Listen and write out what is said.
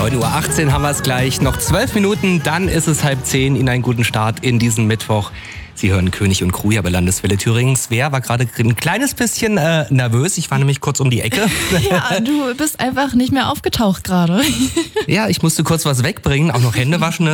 9.18 Uhr haben wir es gleich. Noch 12 Minuten, dann ist es 9:30. Ihnen einen guten Start in diesen Mittwoch. Sie hören König und Kruja bei Landeswelle Thüringen. Svea war gerade ein kleines bisschen nervös. Ich war nämlich kurz um die Ecke. Ja, du bist einfach nicht mehr aufgetaucht gerade. Ja, ich musste kurz was wegbringen, auch noch Hände waschen.